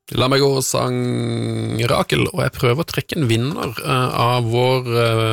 La meg gå og sang Rakel, og jeg prøver å trekke en vinner av vår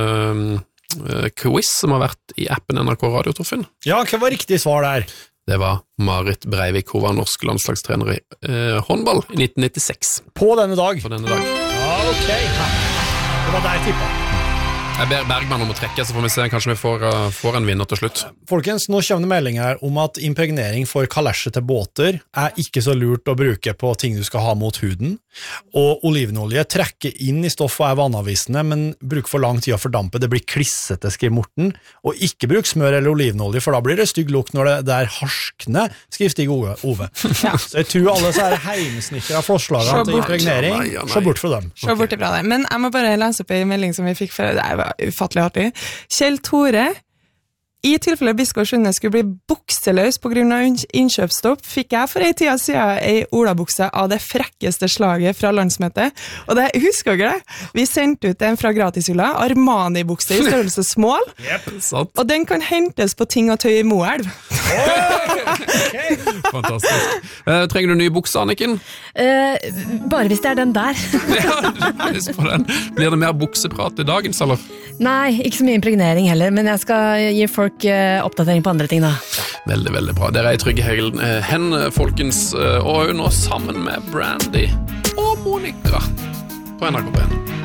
quiz som har vært i appen NRK Radio, Torfinn. Ja, hva var riktig svar der? Det var Marit Breivik, hun var norsk landslagstrener i håndball i 1996. På denne dag? På denne dag. Ja, ok. Det var der jeg tippet. Jeg ber Bergman om å trekke, så får vi se, kanskje vi får en vinner til slutt. Folkens, nå kommer det melding her om at impregnering for kalesjet til båter ikke så lurt å bruke på ting du skal ha mot huden, og olivenolje trekker inn i stoff og vannavvisende, men bruker for lang tid å fordampe, det blir klissete, skriver Morten, og ikke bruk smør eller olivenolje, for da blir det stygg lukt når det er harskende, skriver Stig Ove. Ja. Så jeg tror alle så heimsnikker av forslagene til impregnering, så bort fra dem. Så bort fra det, men jeg må bare lese opp en melding som vi fikk fra det ufattelig artig. Kjell Tore, i tilfelle Biskår Sunde skulle bli bukseløs på grunn av innkjøpsstopp, fikk jeg for en tid siden en olabukse av det frekkeste slaget fra landsmøtet, og det husker dere det? Vi sendte ut en fra Gratishylla, Armani-bukse i størrelse small, og den kan hentes på Ting og Tøy i Moelv. Okay. Fantastisk. Trenger du nye bukser, Anniken? Bare hvis det er den der. Ja, lyst på den. Blir det mer bukseprat i dagens, eller? Nei, ikke så mye impregnering heller, men jeg skal gi folk oppdatering på andre ting da. Veldig, veldig bra. Dere er i trygge hen, folkens, og nå sammen med Brandy og Monica på NRK P1.